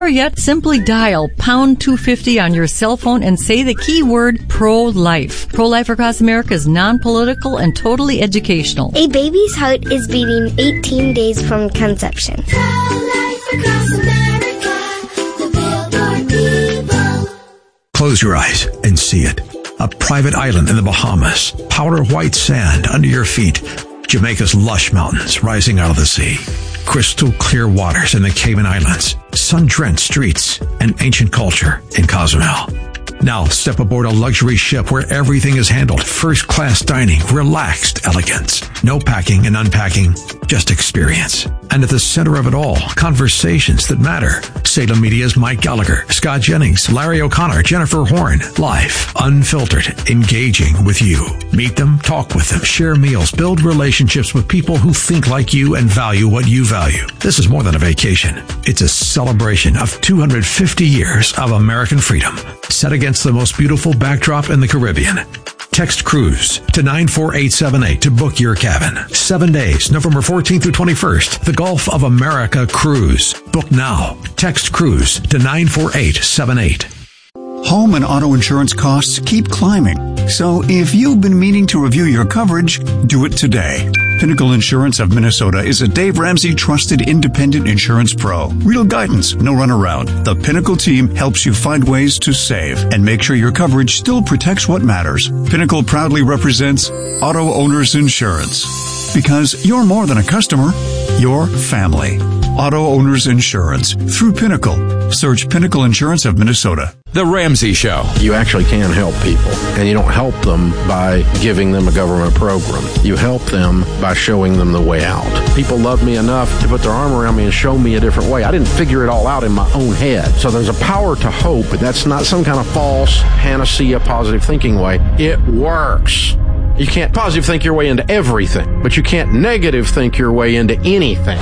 Or yet, simply dial pound 250 on your cell phone and say the keyword pro-life. Pro-Life Across America is non-political and totally educational. A baby's heart is beating 18 days from conception. Pro-Life Across America, the Billboard people. Close your eyes and see it. A private island in the Bahamas. Powder white sand under your feet. Jamaica's lush mountains rising out of the sea. Crystal clear waters in the Cayman Islands, sun-drenched streets, and ancient culture in Cozumel. Now step aboard a luxury ship where everything is handled. First-class dining, relaxed elegance. No packing and unpacking, just experience. And at the center of it all, conversations that matter. Salem Media's Mike Gallagher, Scott Jennings, Larry O'Connor, Jennifer Horn. Live, unfiltered, engaging with you. Meet them, talk with them, share meals, build relationships with people who think like you and value what you value. This is more than a vacation. It's a celebration of 250 years of American freedom, set against the most beautiful backdrop in the Caribbean. Text cruise to 94878 to book your cabin. 7 days, November 14th through 21st. The Gulf of America Cruise. Book now. Text cruise to 94878. Home and auto insurance costs keep climbing. So if you've been meaning to review your coverage, do it today. Pinnacle Insurance of Minnesota is a Dave Ramsey trusted independent insurance pro. Real guidance, no runaround. The Pinnacle team helps you find ways to save and make sure your coverage still protects what matters. Pinnacle proudly represents Auto Owners Insurance. Because you're more than a customer, you're family. Auto Owners Insurance through Pinnacle. Search Pinnacle Insurance of Minnesota. The Ramsey Show. You actually can help people, and you don't help them by giving them a government program. You help them by showing them the way out. People love me enough to put their arm around me and show me a different way. I didn't figure it all out in my own head. So there's a power to hope, and that's not some kind of false panacea positive thinking way. It works. You can't positive think your way into everything, but you can't negative think your way into anything.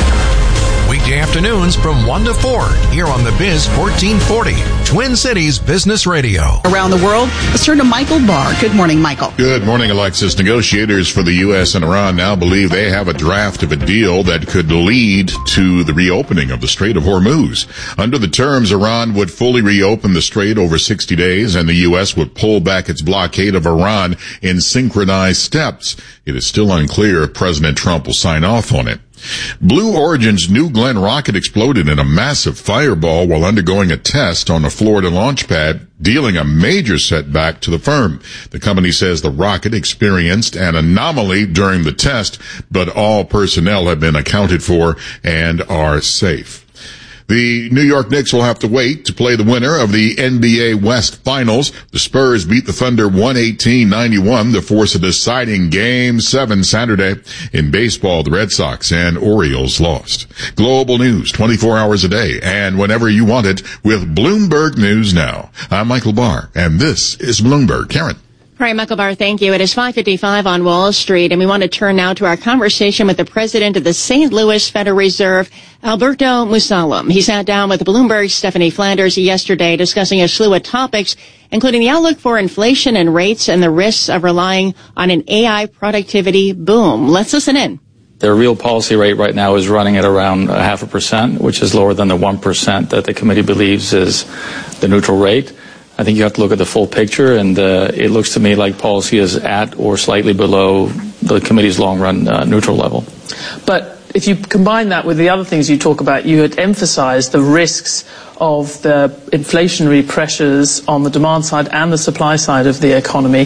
Weekday afternoons from 1 to 4 here on the Biz 1440, Twin Cities Business Radio. Around the world, let's turn to Michael Barr. Good morning, Michael. Good morning, Alexis. Negotiators for the U.S. and Iran now believe they have a draft of a deal that could lead to the reopening of the Strait of Hormuz. Under the terms, Iran would fully reopen the strait over 60 days, and the U.S. would pull back its blockade of Iran in synchronized steps. It is still unclear if President Trump will sign off on it. Blue Origin's New Glenn rocket exploded in a massive fireball while undergoing a test on a Florida launch pad, dealing a major setback to the firm. The company says the rocket experienced an anomaly during the test, but all personnel have been accounted for and are safe. The New York Knicks will have to wait to play the winner of the NBA West Finals. The Spurs beat the Thunder 118-91 to force a deciding Game 7 Saturday. In baseball, the Red Sox and Orioles lost. Global news 24 hours a day and whenever you want it with Bloomberg News Now. I'm Michael Barr, and this is Bloomberg. Karen. All right, Michael Barr, thank you. It is 5:55 on Wall Street, and we want to turn now to our conversation with the president of the St. Louis Federal Reserve, Alberto Musalem. He sat down with Bloomberg's Stephanie Flanders yesterday discussing a slew of topics, including the outlook for inflation and rates and the risks of relying on an AI productivity boom. Let's listen in. Their real policy rate right now is running at around 0.5%, which is lower than the 1% that the committee believes is the neutral rate. I think you have to look at the full picture, and it looks to me like policy is at or slightly below the committee's long-run neutral level. But if you combine that with the other things you talk about, you had emphasized the risks of the inflationary pressures on the demand side and the supply side of the economy.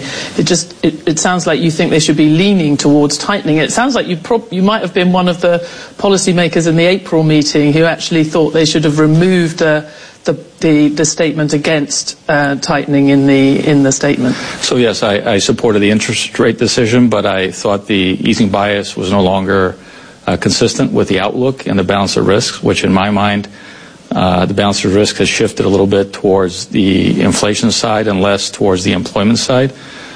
It sounds like you think they should be leaning towards tightening. It sounds like you might have been one of the policymakers in the April meeting who actually thought they should have removed the statement against tightening in the statement. So yes, I supported the interest rate decision, but I thought the easing bias was no longer consistent with the outlook and the balance of risks, which in my mind, the balance of risk has shifted a little bit towards the inflation side and less towards the employment side.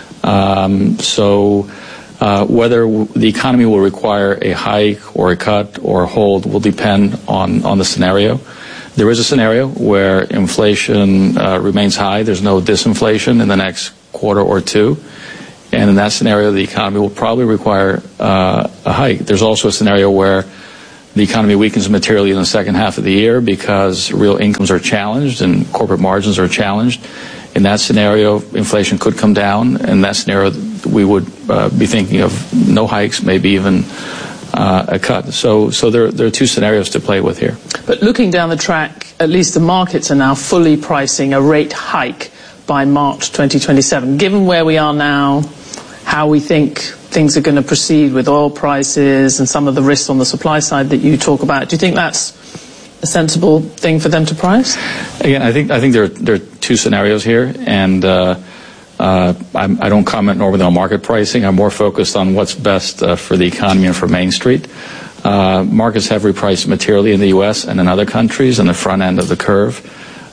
So whether the economy will require a hike or a cut or a hold will depend on the scenario. There is a scenario where inflation remains high. There's no disinflation in the next quarter or two. And in that scenario, the economy will probably require a hike. There's also a scenario where the economy weakens materially in the second half of the year because real incomes are challenged and corporate margins are challenged. In that scenario, inflation could come down. In that scenario, we would be thinking of no hikes, maybe even a cut. So there are two scenarios to play with here. But looking down the track, at least the markets are now fully pricing a rate hike by March 2027. Given where we are now, how we think things are going to proceed with oil prices and some of the risks on the supply side that you talk about, do you think that's a sensible thing for them to price? Again, I think there are two scenarios here, and I don't comment normally on market pricing. I'm more focused on what's best for the economy and for Main Street. Markets have repriced materially in the U.S. and in other countries on the front end of the curve.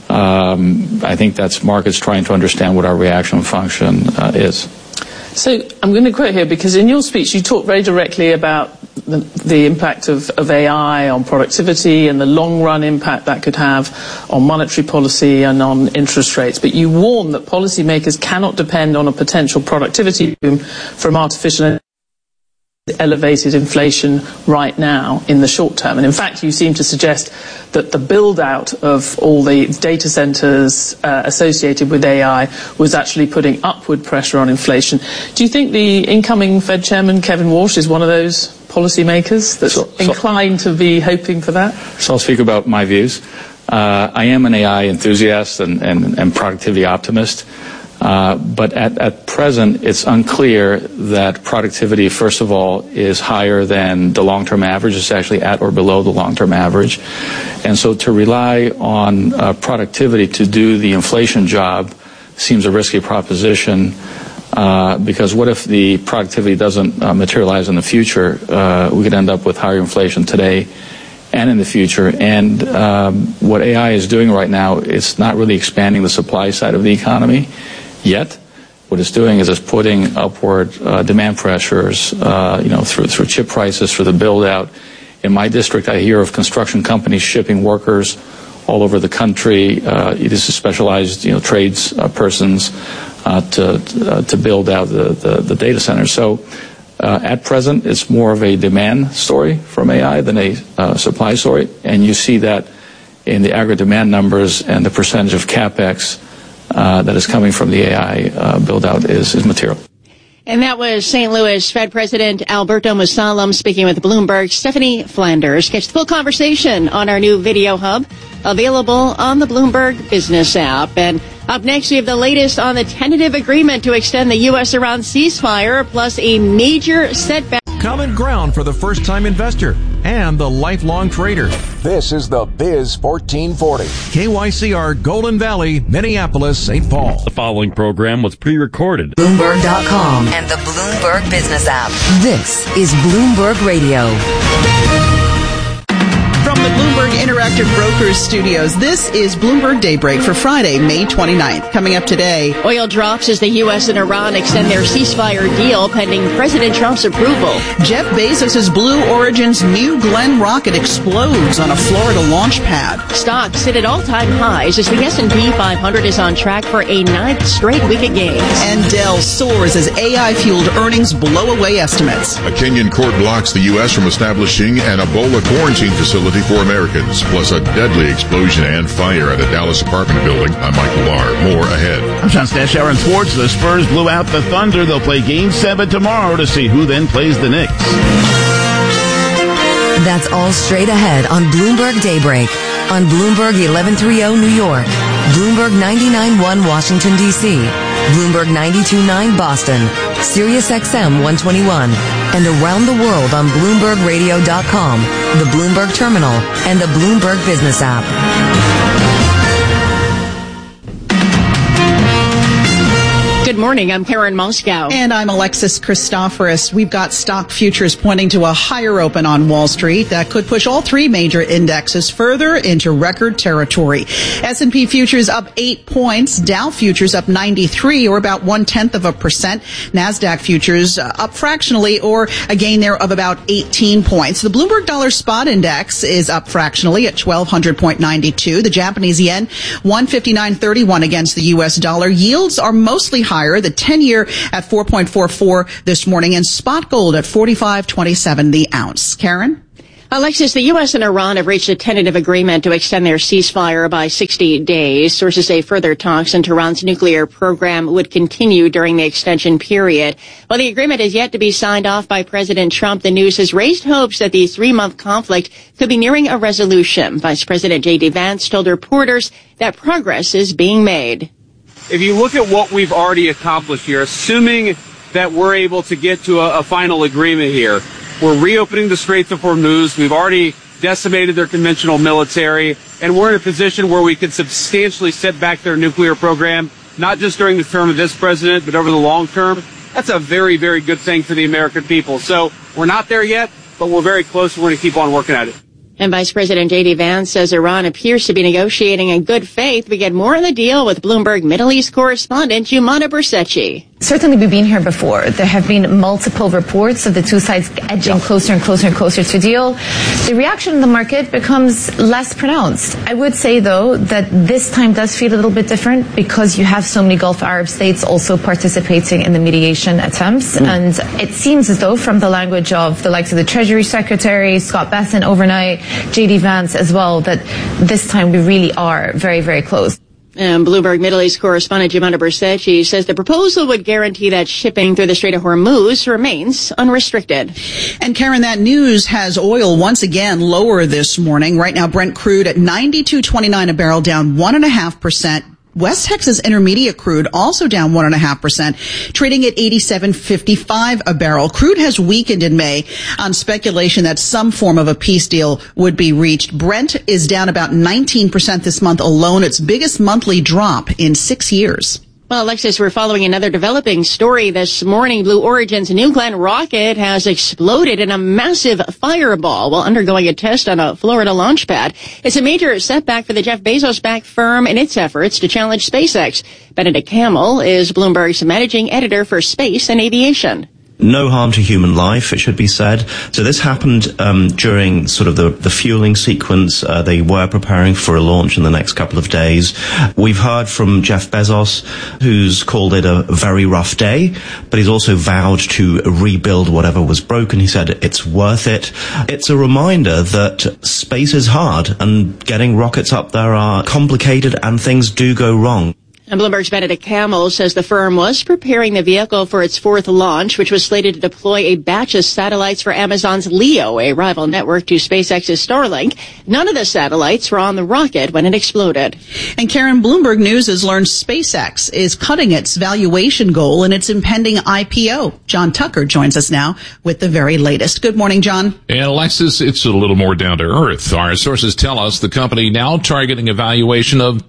I think that's markets trying to understand what our reaction function is. So I'm going to quote here, because in your speech you talk very directly about the impact of AI on productivity and the long-run impact that could have on monetary policy and on interest rates. But you warn that policymakers cannot depend on a potential productivity boom from artificial elevated inflation right now in the short term. And in fact, you seem to suggest that the build-out of all the data centers associated with AI was actually putting upward pressure on inflation. Do you think the incoming Fed chairman, Kevin Walsh, is one of those policymakers that's inclined to be hoping for that? So I'll speak about my views. I am an AI enthusiast and productivity optimist. But at present, it's unclear that productivity, first of all, is higher than the long-term average. It's actually at or below the long-term average. And so to rely on productivity to do the inflation job seems a risky proposition, because what if the productivity doesn't materialize in the future? We could end up with higher inflation today and in the future. And what AI is doing right now, it's not really expanding the supply side of the economy yet. What it's doing is it's putting upward demand pressures, through chip prices for the build out. In my district, I hear of construction companies shipping workers all over the country. This is specialized, trades persons to build out the data centers. So at present, it's more of a demand story from AI than a supply story, and you see that in the aggregate demand numbers, and the percentage of capex that is coming from the AI build-out is material. And that was St. Louis Fed President Alberto Musalem speaking with Bloomberg's Stephanie Flanders. Catch the full conversation on our new video hub, available on the Bloomberg Business app. And up next, we have the latest on the tentative agreement to extend the U.S.-Iran ceasefire, plus a major setback. Common ground for the first-time investor and the lifelong trader. This is the Biz 1440. KYCR, Golden Valley, Minneapolis, St. Paul. The following program was pre-recorded. Bloomberg.com and the Bloomberg Business app. This is Bloomberg Radio. From the Bloomberg Interactive Brokers studios, this is Bloomberg Daybreak for Friday, May 29th. Coming up today, oil drops as the U.S. and Iran extend their ceasefire deal pending President Trump's approval. Jeff Bezos' Blue Origin's New Glenn rocket explodes on a Florida launch pad. Stocks sit at all-time highs as the S&P 500 is on track for a 9th straight week of gains. And Dell soars as AI-fueled earnings blow away estimates. A Kenyan court blocks the U.S. from establishing an Ebola quarantine facility for Americans, plus a deadly explosion and fire at a Dallas apartment building. I'm Michael Barr. More ahead. I'm John Stashower in sports. The Spurs blew out the Thunder. They'll play Game 7 tomorrow to see who then plays the Knicks. That's all straight ahead on Bloomberg Daybreak. On Bloomberg 1130 New York, Bloomberg 99.1 Washington, D.C., Bloomberg 92.9 Boston, Sirius XM 121, and around the world on BloombergRadio.com, the Bloomberg Terminal, and the Bloomberg Business app. Good morning. I'm Karen Moscow. And I'm Alexis Christoforous. We've got stock futures pointing to a higher open on Wall Street that could push all three major indexes further into record territory. S&P futures up 8 points. Dow futures up 93, or about 0.1%. NASDAQ futures up fractionally, or a gain there of about 18 points. The Bloomberg Dollar Spot Index is up fractionally at 1,200.92. The Japanese yen, 159.31 against the U.S. dollar. Yields are mostly higher. The 10-year at 4.44 this morning, and spot gold at $45.27 the ounce. Karen? Alexis, the U.S. and Iran have reached a tentative agreement to extend their ceasefire by 60 days. Sources say further talks into Iran's nuclear program would continue during the extension period. While the agreement is yet to be signed off by President Trump, the news has raised hopes that the 3-month conflict could be nearing a resolution. Vice President J.D. Vance told reporters that progress is being made. If you look at what we've already accomplished here, assuming that we're able to get to a final agreement here, we're reopening the Straits of Hormuz. We've already decimated their conventional military, and we're in a position where we can substantially set back their nuclear program, not just during the term of this president, but over the long term. That's a very, very good thing for the American people. So we're not there yet, but we're very close. We're going to keep on working at it. And Vice President J.D. Vance says Iran appears to be negotiating in good faith. We get more on the deal with Bloomberg Middle East correspondent Jumana Bercecci. Certainly, we've been here before. There have been multiple reports of the two sides edging closer and closer and closer to deal. The reaction in the market becomes less pronounced. I would say, though, that this time does feel a little bit different because you have so many Gulf Arab states also participating in the mediation attempts. And it seems as though, from the language of the likes of the Treasury Secretary, Scott Bessent overnight, J.D. Vance as well, that this time we really are very, very close. And Bloomberg Middle East correspondent Jumana Bercecci says the proposal would guarantee that shipping through the Strait of Hormuz remains unrestricted. And Karen, that news has oil once again lower this morning. Right now, Brent crude at $92.29 a barrel, down 1.5%. West Texas Intermediate crude also down 1.5%, trading at $87.55 a barrel. Crude has weakened in May on speculation that some form of a peace deal would be reached. Brent is down about 19% this month alone, its biggest monthly drop in 6 years. Well, Alexis, we're following another developing story this morning. Blue Origin's New Glenn rocket has exploded in a massive fireball while undergoing a test on a Florida launch pad. It's a major setback for the Jeff Bezos-backed firm in its efforts to challenge SpaceX. Benedict Campbell is Bloomberg's managing editor for space and aviation. No harm to human life, it should be said. So this happened during sort of the fueling sequence. They were preparing for a launch in the next couple of days. We've heard from Jeff Bezos, who's called it a very rough day, but he's also vowed to rebuild whatever was broken. He said it's worth it. It's a reminder that space is hard and getting rockets up there are complicated and things do go wrong. And Bloomberg's Benedict Campbell says the firm was preparing the vehicle for its fourth launch, which was slated to deploy a batch of satellites for Amazon's LEO, a rival network to SpaceX's Starlink. None of the satellites were on the rocket when it exploded. And Karen, Bloomberg News has learned SpaceX is cutting its valuation goal in its impending IPO. John Tucker joins us now with the very latest. Good morning, John. And Alexis, it's a little more down to earth. Our sources tell us the company now targeting a valuation of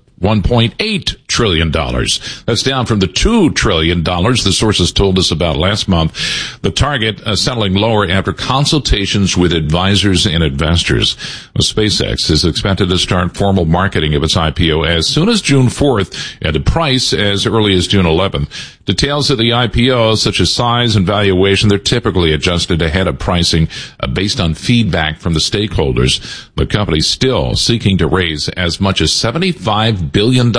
$1.8 trillion. That's down from the $2 trillion the sources told us about last month. The target settling lower after consultations with advisors and investors. SpaceX is expected to start formal marketing of its IPO as soon as June 4th at a price as early as June 11th. Details of the IPO, such as size and valuation, they're typically adjusted ahead of pricing based on feedback from the stakeholders. The company's still seeking to raise as much as $75 billion,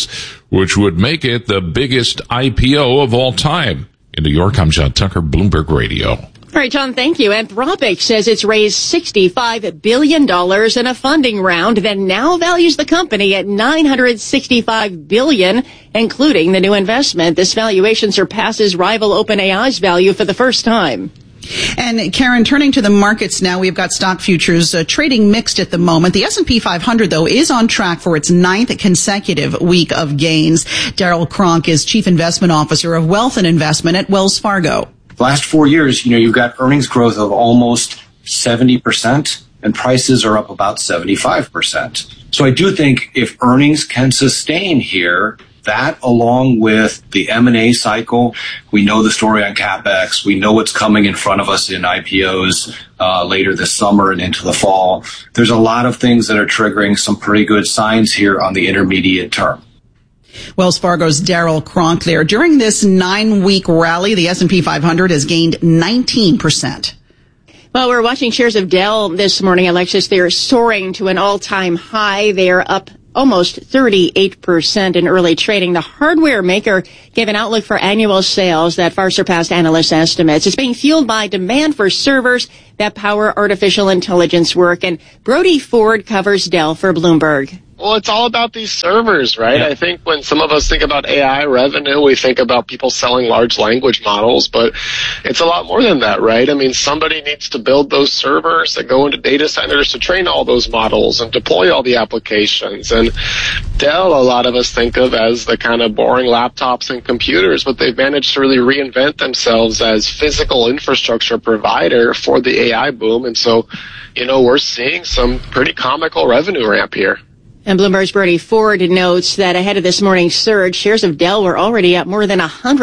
which would make it the biggest IPO of all time. In New York, I'm John Tucker, Bloomberg Radio. All right, John, thank you. Anthropic says it's raised $65 billion in a funding round that now values the company at $965 billion, including the new investment. This valuation surpasses rival OpenAI's value for the first time. And Karen, turning to the markets now, we've got stock futures trading mixed at the moment. The S&P 500, though, is on track for its 9th consecutive week of gains. Daryl Kronk is Chief Investment Officer of Wealth and Investment at Wells Fargo. The last 4 years, you've got earnings growth of almost 70%, and prices are up about 75%. So I do think if earnings can sustain here, that along with the M&A cycle, we know the story on CapEx, we know what's coming in front of us in IPOs later this summer and into the fall. There's a lot of things that are triggering some pretty good signs here on the intermediate term. Wells Fargo's Daryl Kronk there. During this 9-week rally, the S&P 500 has gained 19%. Well, we're watching shares of Dell this morning, Alexis. They're soaring to an all-time high. They are up almost 38% in early trading. The hardware maker gave an outlook for annual sales that far surpassed analyst estimates. It's being fueled by demand for servers that power artificial intelligence work. And Brody Ford covers Dell for Bloomberg. Well, it's all about these servers, right? Yeah. I think when some of us think about AI revenue, we think about people selling large language models, but it's a lot more than that, right? I mean, somebody needs to build those servers that go into data centers to train all those models and deploy all the applications. And Dell, a lot of us think of as the kind of boring laptops and computers, but they've managed to really reinvent themselves as physical infrastructure provider for the AI boom. And so, we're seeing some pretty comical revenue ramp here. And Bloomberg's Brody Ford notes that ahead of this morning's surge, shares of Dell were already up more than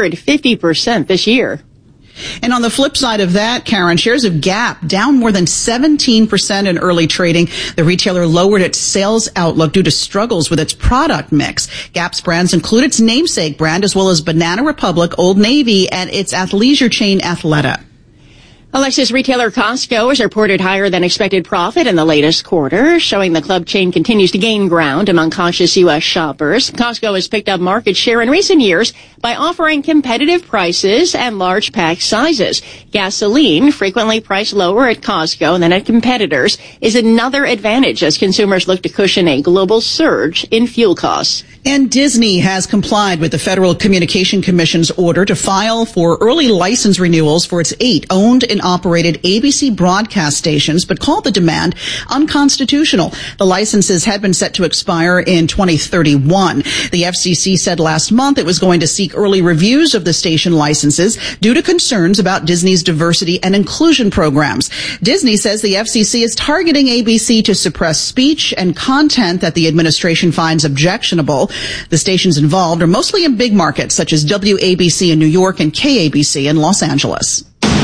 150% this year. And on the flip side of that, Karen, shares of Gap down more than 17% in early trading. The retailer lowered its sales outlook due to struggles with its product mix. Gap's brands include its namesake brand as well as Banana Republic, Old Navy, and its athleisure chain Athleta. Alexis retailer Costco has reported higher than expected profit in the latest quarter, showing the club chain continues to gain ground among cautious U.S. shoppers. Costco has picked up market share in recent years by offering competitive prices and large pack sizes. Gasoline, frequently priced lower at Costco than at competitors, is another advantage as consumers look to cushion a global surge in fuel costs. And Disney has complied with the Federal Communication Commission's order to file for early license renewals for its 8 owned and operated ABC broadcast stations, but called the demand unconstitutional. The licenses had been set to expire in 2031. The FCC said last month it was going to seek early reviews of the station licenses due to concerns about Disney's diversity and inclusion programs. Disney says the FCC is targeting ABC to suppress speech and content that the administration finds objectionable. The stations involved are mostly in big markets such as WABC in New York and KABC in Los Angeles.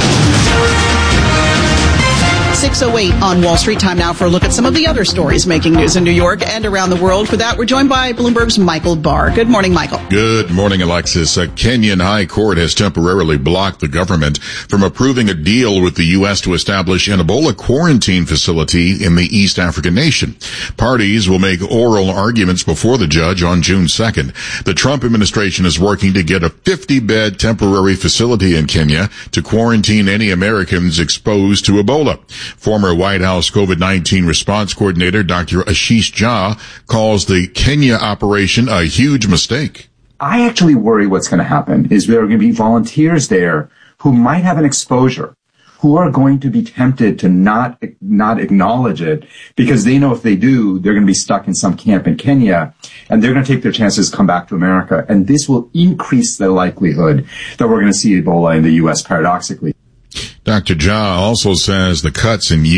6:08 on Wall Street. Time now for a look at some of the other stories making news in New York and around the world. For that, we're joined by Bloomberg's Michael Barr. Good morning, Michael. Good morning, Alexis. A Kenyan high court has temporarily blocked the government from approving a deal with the U.S. to establish an Ebola quarantine facility in the East African nation. Parties will make oral arguments before the judge on June 2nd. The Trump administration is working to get a 50-bed temporary facility in Kenya to quarantine any Americans exposed to Ebola. Former White House COVID-19 response coordinator Dr. Ashish Jha calls the Kenya operation a huge mistake. I actually worry what's going to happen is there are going to be volunteers there who might have an exposure, who are going to be tempted to not acknowledge it because they know if they do, they're going to be stuck in some camp in Kenya and they're going to take their chances to come back to America. And this will increase the likelihood that we're going to see Ebola in the U.S. paradoxically. Dr. Jha also says the cuts in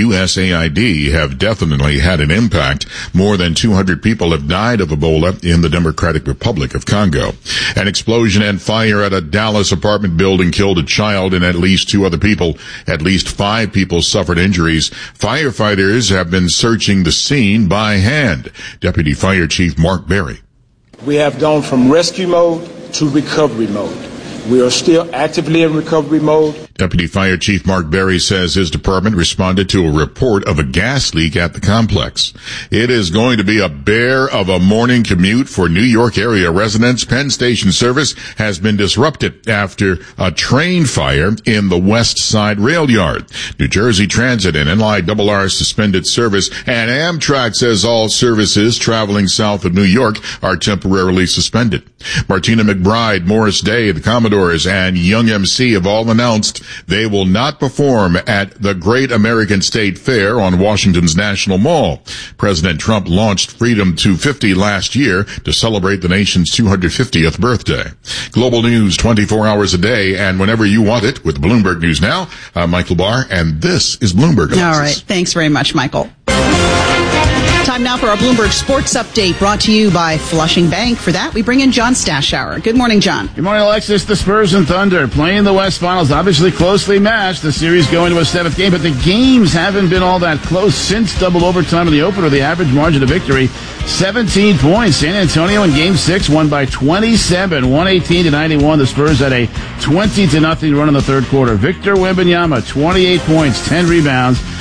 USAID have definitely had an impact. More than 200 people have died of Ebola in the Democratic Republic of Congo. An explosion and fire at a Dallas apartment building killed a child and at least 2 other people. At least 5 people suffered injuries. Firefighters have been searching the scene by hand. Deputy Fire Chief Mark Berry. We have gone from rescue mode to recovery mode. We are still actively in recovery mode. Deputy Fire Chief Mark Berry says his department responded to a report of a gas leak at the complex. It is going to be a bear of a morning commute for New York area residents. Penn Station service has been disrupted after a train fire in the West Side Rail Yard. New Jersey Transit and NLIRR suspended service, and Amtrak says all services traveling south of New York are temporarily suspended. Martina McBride, Morris Day, the Commodores, and Young MC have all announced they will not perform at the Great American State Fair on Washington's National Mall. President Trump launched Freedom 250 last year to celebrate the nation's 250th birthday. Global news 24 hours a day and whenever you want it with Bloomberg News Now. I'm Michael Barr, and this is Bloomberg. Alexis. All right. Thanks very much, Michael. Time now for our Bloomberg Sports Update, brought to you by Flushing Bank. For that, we bring in John Stashower. Good morning, John. Good morning, Alexis. The Spurs and Thunder playing the West Finals, obviously closely matched. The series going to a 7th game, but the games haven't been all that close since double overtime in the opener. The average margin of victory, 17 points. San Antonio in Game 6 won by 27, 118-91. The Spurs had a 20-0 run in the third quarter. Victor Wembanyama, 28 points, 10 rebounds.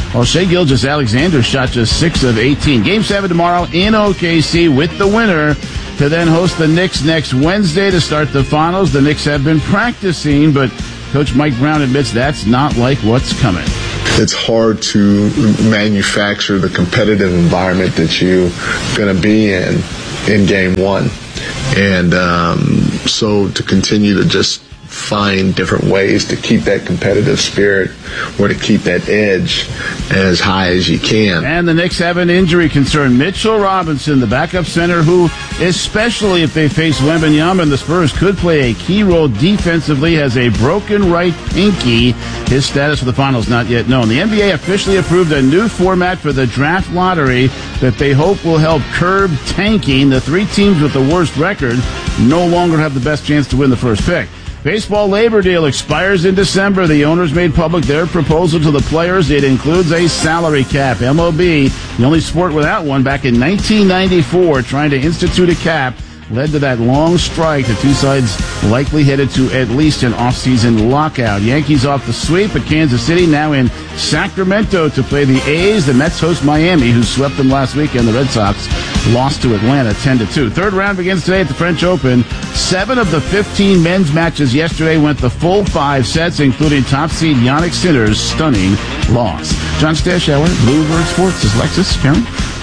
while Shai Gilgeous-Alexander shot just 6 of 18. Game 7 tomorrow in OKC with the winner to then host the Knicks next Wednesday to start the finals. The Knicks have been practicing, but Coach Mike Brown admits that's not like what's coming. It's hard to manufacture the competitive environment that you're going to be in game 1. And so to continue to just find different ways to keep that competitive spirit or to keep that edge as high as you can. And the Knicks have an injury concern. Mitchell Robinson, the backup center, who, especially if they face Wembanyama and the Spurs, could play a key role defensively, has a broken right pinky. His status for the finals not yet known. The NBA officially approved a new format for the draft lottery that they hope will help curb tanking. The 3 teams with the worst record no longer have the best chance to win the first pick. Baseball labor deal expires in December. The owners made public their proposal to the players. It includes a salary cap. MLB, the only sport without one, back in 1994, trying to institute a cap, led to that long strike. The two sides likely headed to at least an off-season lockout. Yankees off the sweep at Kansas City, now in Sacramento to play the A's. The Mets host Miami, who swept them last weekend. The Red Sox lost to Atlanta 10-2. Third round begins today at the French Open. 7 of the 15 men's matches yesterday went the full 5 sets, including top seed Jannik Sinner's stunning loss. John Stashower, Bloomberg Sports. Is Lexus Karen?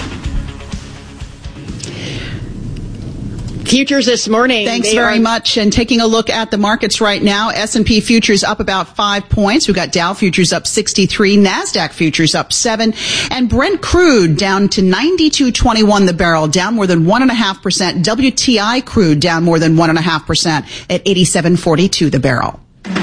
Futures this morning. Thanks very much. And taking a look at the markets right now, S&P futures up about 5 points. We've got Dow futures up 63, NASDAQ futures up 7, and Brent crude down to $92.21 the barrel, down more than 1.5%. WTI crude down more than 1.5% at $87.42 the barrel.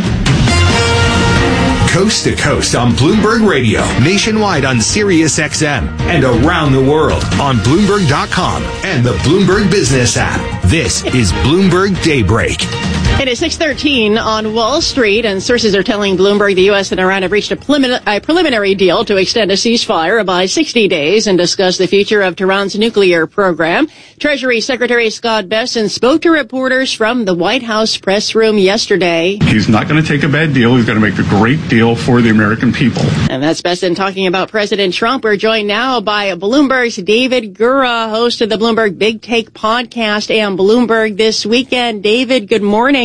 Coast to coast on Bloomberg Radio, nationwide on Sirius XM, and around the world on Bloomberg.com and the Bloomberg Business app. This is Bloomberg Daybreak. It is 6:13 on Wall Street, and sources are telling Bloomberg the U.S. and Iran have reached a preliminary deal to extend a ceasefire by 60 days and discuss the future of Tehran's nuclear program. Treasury Secretary Scott Bessent spoke to reporters from the White House press room yesterday. He's not going to take a bad deal. He's going to make a great deal for the American people. And that's Bessent talking about President Trump. We're joined now by Bloomberg's David Gura, host of the Bloomberg Big Take podcast and Bloomberg This Weekend. David, good morning.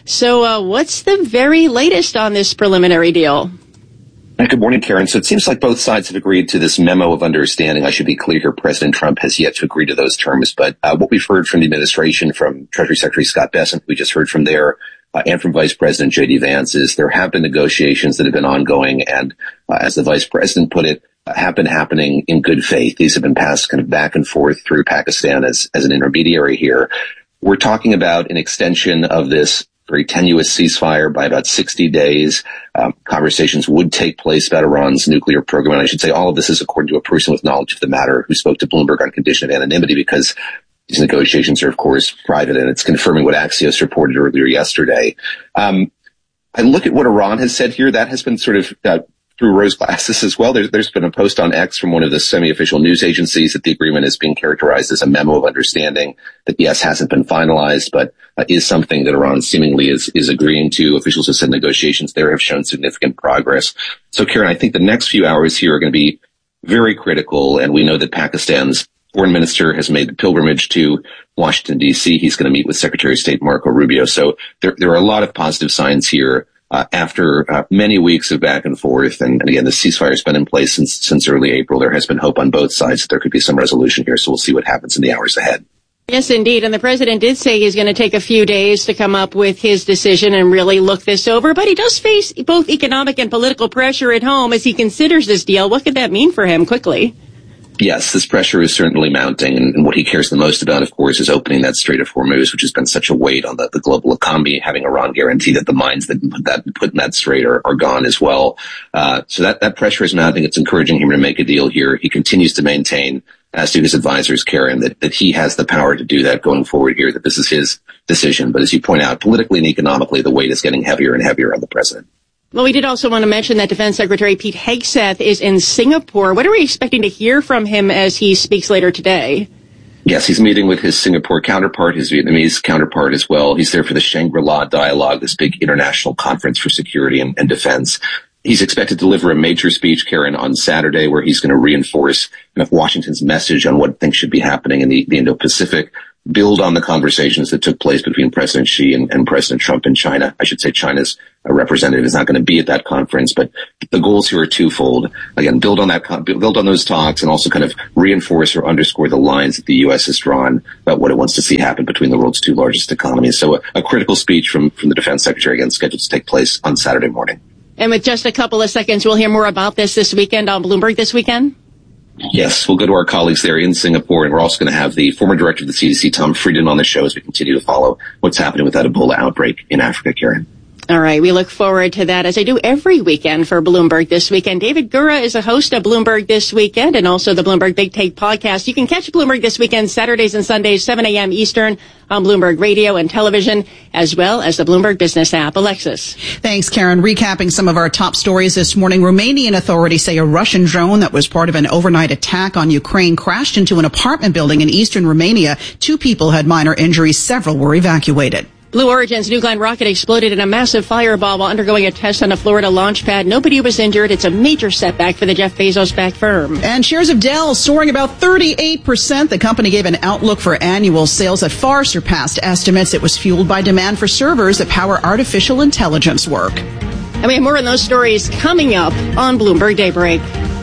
So what's the very latest on this preliminary deal? Good morning, Karen. So it seems like both sides have agreed to this memo of understanding. I should be clear here. President Trump has yet to agree to those terms. But what we've heard from the administration, from Treasury Secretary Scott Bessent, we just heard from there, and from Vice President J.D. Vance, is there have been negotiations that have been ongoing. And as the Vice President put it, have been happening in good faith. These have been passed kind of back and forth through Pakistan as an intermediary here. We're talking about an extension of this very tenuous ceasefire by about 60 days. Conversations would take place about Iran's nuclear program. And I should say all of this is according to a person with knowledge of the matter who spoke to Bloomberg on condition of anonymity, because these negotiations are, of course, private, and it's confirming what Axios reported earlier yesterday. I look at what Iran has said here. That has been sort of through rose glasses as well. There's been a post on X from one of the semi-official news agencies that the agreement is being characterized as a memo of understanding that, yes, hasn't been finalized, but is something that Iran seemingly is agreeing to. Officials have said negotiations there have shown significant progress. So, Karen, I think the next few hours here are going to be very critical, and we know that Pakistan's foreign minister has made the pilgrimage to Washington, D.C. He's going to meet with Secretary of State Marco Rubio. So there are a lot of positive signs here. After many weeks of back and forth, and again, the ceasefire has been in place since early April, there has been hope on both sides that there could be some resolution here, so we'll see what happens in the hours ahead. Yes, indeed, and the president did say he's going to take a few days to come up with his decision and really look this over, but he does face both economic and political pressure at home as he considers this deal. What could that mean for him quickly? Yes, this pressure is certainly mounting, and what he cares the most about, of course, is opening that Strait of Hormuz, which has been such a weight on the global economy, having Iran guarantee that the mines that put in that strait are gone as well. So that pressure is mounting. It's encouraging him to make a deal here. He continues to maintain, as do his advisors, Karen, that he has the power to do that going forward here, that this is his decision. But as you point out, politically and economically, the weight is getting heavier and heavier on the president. Well, we did also want to mention that Defense Secretary Pete Hegseth is in Singapore. What are we expecting to hear from him as he speaks later today? Yes, he's meeting with his Singapore counterpart, his Vietnamese counterpart as well. He's there for the Shangri-La Dialogue, this big international conference for security and defense. He's expected to deliver a major speech, Karen, on Saturday, where he's going to reinforce Washington's message on what things should be happening in the Indo-Pacific, build on the conversations that took place between President Xi and President Trump in China. I should say China's representative is not going to be at that conference, but the goals here are twofold. Again, build on those talks, and also kind of reinforce or underscore the lines that the U.S. has drawn about what it wants to see happen between the world's two largest economies. So a critical speech from the Defense Secretary, again, scheduled to take place on Saturday morning. And with just a couple of seconds, we'll hear more about this weekend on Bloomberg This Weekend. Yes, we'll go to our colleagues there in Singapore, and we're also going to have the former director of the CDC, Tom Frieden, on the show as we continue to follow what's happening with that Ebola outbreak in Africa, Karen. All right, we look forward to that, as I do every weekend for Bloomberg This Weekend. David Gura is a host of Bloomberg This Weekend and also the Bloomberg Big Take podcast. You can catch Bloomberg This Weekend Saturdays and Sundays, 7 a.m. Eastern on Bloomberg Radio and Television, as well as the Bloomberg Business app. Alexis. Thanks, Karen. Recapping some of our top stories this morning. Romanian authorities say a Russian drone that was part of an overnight attack on Ukraine crashed into an apartment building in eastern Romania. 2 people had minor injuries. Several were evacuated. Blue Origin's New Glenn rocket exploded in a massive fireball while undergoing a test on a Florida launch pad. Nobody was injured. It's a major setback for the Jeff Bezos-backed firm. And shares of Dell soaring about 38%. The company gave an outlook for annual sales that far surpassed estimates. It was fueled by demand for servers that power artificial intelligence work. And we have more on those stories coming up on Bloomberg Daybreak.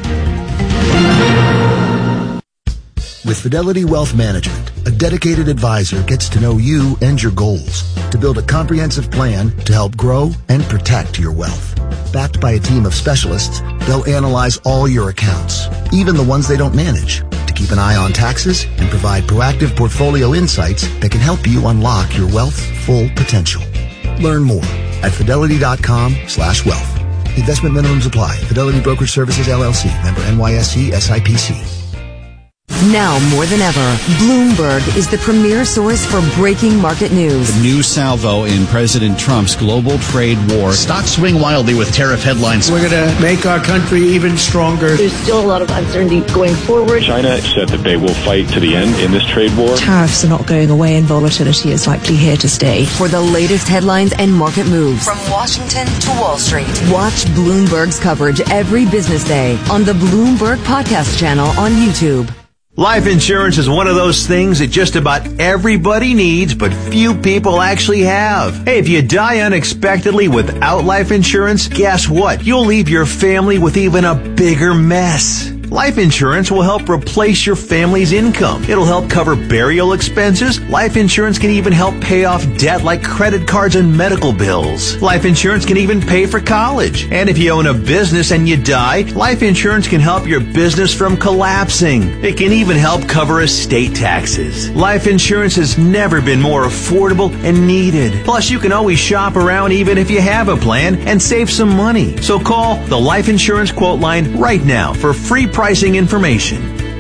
With Fidelity Wealth Management, a dedicated advisor gets to know you and your goals to build a comprehensive plan to help grow and protect your wealth. Backed by a team of specialists, they'll analyze all your accounts, even the ones they don't manage, to keep an eye on taxes and provide proactive portfolio insights that can help you unlock your wealth's full potential. Learn more at fidelity.com/wealth. Investment minimums apply. Fidelity Brokerage Services, LLC. Member NYSE SIPC. Now more than ever, Bloomberg is the premier source for breaking market news. The new salvo in President Trump's global trade war. Stocks swing wildly with tariff headlines. We're going to make our country even stronger. There's still a lot of uncertainty going forward. China said that they will fight to the end in this trade war. Tariffs are not going away and volatility is likely here to stay. For the latest headlines and market moves from Washington to Wall Street, watch Bloomberg's coverage every business day on the Bloomberg Podcast channel on YouTube. Life insurance is one of those things that just about everybody needs, but few people actually have. Hey, if you die unexpectedly without life insurance, guess what? You'll leave your family with even a bigger mess. Life insurance will help replace your family's income. It'll help cover burial expenses. Life insurance can even help pay off debt like credit cards and medical bills. Life insurance can even pay for college. And if you own a business and you die, life insurance can help your business from collapsing. It can even help cover estate taxes. Life insurance has never been more affordable and needed. Plus, you can always shop around even if you have a plan and save some money. So call the Life Insurance Quote Line right now for free pricing information.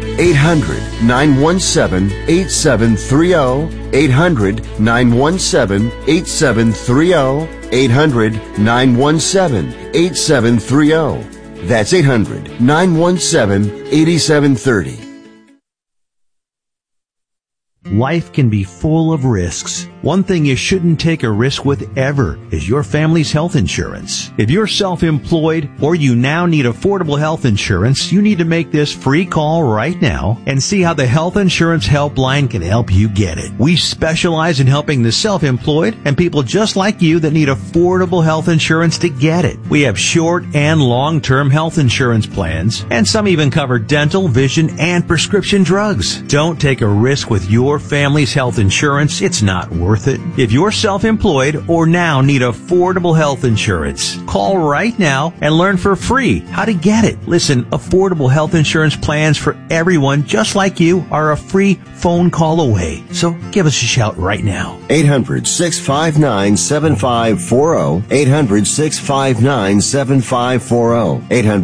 800-917-8730. 800-917-8730. 800-917-8730. That's 800-917-8730. Life can be full of risks. One thing you shouldn't take a risk with ever is your family's health insurance. If you're self-employed or you now need affordable health insurance, you need to make this free call right now and see how the Health Insurance Helpline can help you get it. We specialize in helping the self-employed and people just like you that need affordable health insurance to get it. We have short and long-term health insurance plans, and some even cover dental, vision, and prescription drugs. Don't take a risk with your family's health insurance. It's not worth it. If you're self-employed or now need affordable health insurance, call right now and learn for free how to get it. Listen, affordable health insurance plans for everyone just like you are a free phone call away. So give us a shout right now. 800-659-7540. 800-659-7540.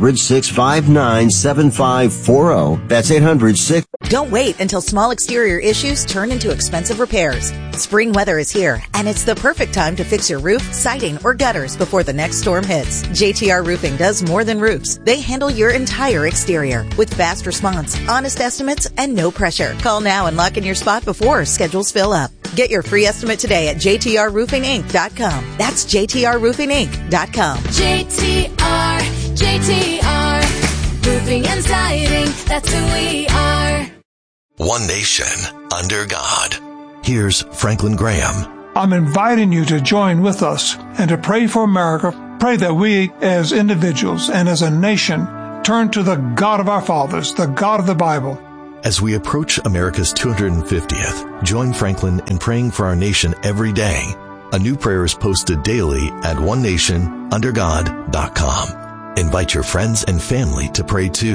800-659-7540. That's 800-6. Don't wait until small exterior issues turn into expensive repairs. Spring weather is here, and it's the perfect time to fix your roof, siding, or gutters before the next storm hits. JTR Roofing does more than roofs. They handle your entire exterior with fast response, honest estimates, and no pressure. Call now and lock in your spot before schedules fill up. Get your free estimate today at jtrroofinginc.com. That's jtrroofinginc.com. JTR JTR Roofing and Siding, that's who we are. One nation under God. Here's Franklin Graham. I'm inviting you to join with us and to pray for America. Pray that we as individuals and as a nation turn to the God of our fathers, the God of the Bible. As we approach America's 250th, join Franklin in praying for our nation every day. A new prayer is posted daily at onenationundergod.com. Invite your friends and family to pray too.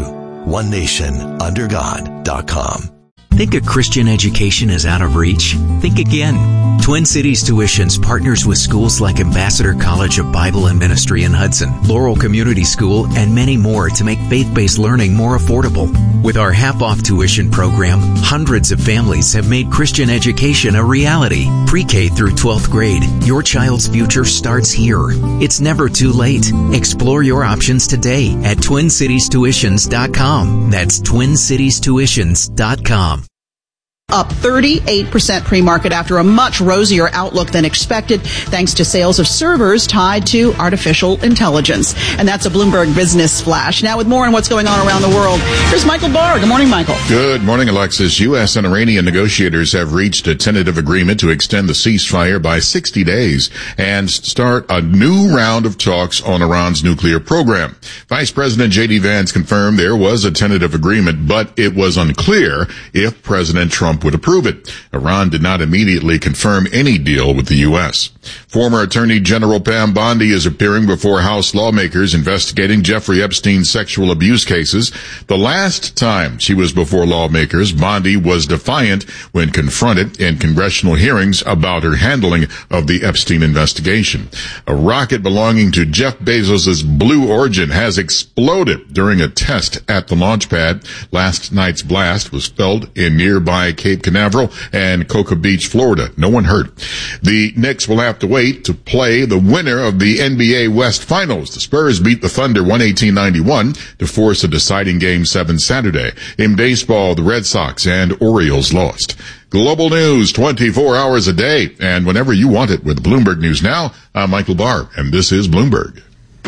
onenationundergod.com. Think a Christian education is out of reach? Think again. Twin Cities Tuitions partners with schools like Ambassador College of Bible and Ministry in Hudson, Laurel Community School, and many more to make faith-based learning more affordable. With our half-off tuition program, hundreds of families have made Christian education a reality. Pre-K through 12th grade, your child's future starts here. It's never too late. Explore your options today at TwinCitiesTuitions.com. That's TwinCitiesTuitions.com. Up 38% pre-market after a much rosier outlook than expected, thanks to sales of servers tied to artificial intelligence. And that's a Bloomberg Business Flash. Now with more on what's going on around the world, here's Michael Barr. Good morning, Michael. Good morning, Alexis. U.S. and Iranian negotiators have reached a tentative agreement to extend the ceasefire by 60 days and start a new round of talks on Iran's nuclear program. Vice President J.D. Vance confirmed there was a tentative agreement, but it was unclear if President Trump would approve it. Iran did not immediately confirm any deal with the U.S. Former Attorney General Pam Bondi is appearing before House lawmakers investigating Jeffrey Epstein's sexual abuse cases. The last time she was before lawmakers, Bondi was defiant when confronted in congressional hearings about her handling of the Epstein investigation. A rocket belonging to Jeff Bezos' Blue Origin has exploded during a test at the launch pad. Last night's blast was felt in nearby Cape Canaveral and Cocoa Beach, Florida. No one hurt. The Knicks will have to wait to play the winner of the NBA West Finals. The Spurs beat the Thunder 118-91 to force a deciding Game 7 Saturday. In baseball, the Red Sox and Orioles lost. Global news 24 hours a day and whenever you want it with Bloomberg News Now. I'm Michael Barr, and this is Bloomberg.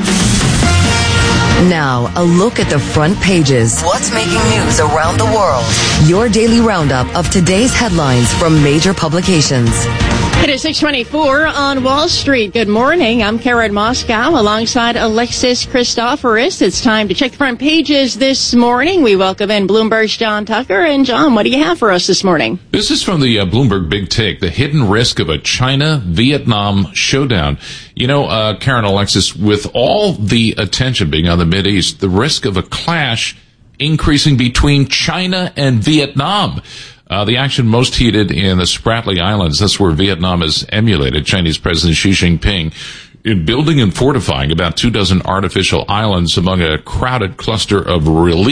Now, a look at the front pages. What's making news around the world? Your daily roundup of today's headlines from major publications. It is 6:24 on Wall Street. Good morning. I'm Karen Moscow alongside Alexis Christoforous. It's time to check the front pages this morning. We welcome in Bloomberg's John Tucker. And John, what do you have for us this morning? This is from the Bloomberg Big Take, the hidden risk of a China-Vietnam showdown. You know, Karen, Alexis, with all the attention being on the Mideast, the risk of a clash increasing between China and Vietnam. The action most heated in the Spratly Islands. That's where Vietnam has emulated Chinese President Xi Jinping in building and fortifying about 24 artificial islands among a crowded cluster of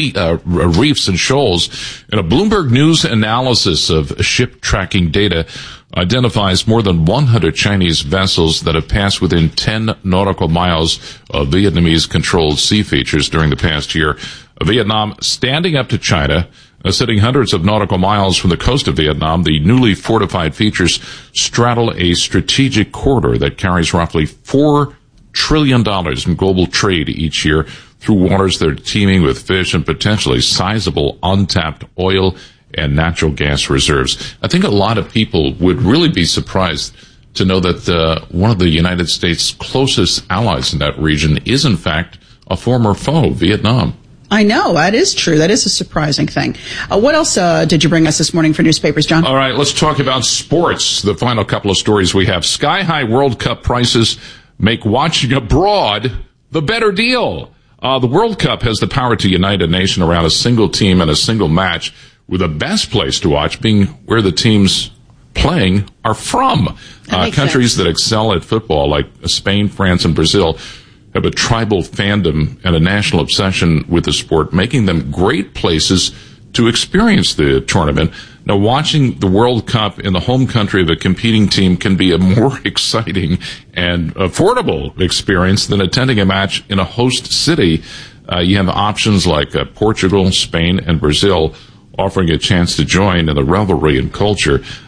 reefs and shoals. And a Bloomberg News analysis of ship tracking data identifies more than 100 Chinese vessels that have passed within 10 nautical miles of Vietnamese-controlled sea features during the past year. Vietnam standing up to China, sitting hundreds of nautical miles from the coast of Vietnam. The newly fortified features straddle a strategic corridor that carries roughly $4 trillion in global trade each year through waters that are teeming with fish and potentially sizable untapped oil and natural gas reserves. I think a lot of people would really be surprised to know that one of the United States' closest allies in that region is, in fact, a former foe, Vietnam. I know. That is true. That is a surprising thing. What else did you bring us this morning for newspapers, John? All right, let's talk about sports. The final couple of stories we have. Sky-high World Cup prices make watching abroad the better deal. The World Cup has the power to unite a nation around a single team and a single match, with the best place to watch being where the teams playing are from. Countries that excel at football, like Spain, France, and Brazil, have a tribal fandom and a national obsession with the sport, making them great places to experience the tournament. Now, watching the World Cup in the home country of a competing team can be a more exciting and affordable experience than attending a match in a host city. You have options like Portugal, Spain, and Brazil offering a chance to join in the revelry and culture.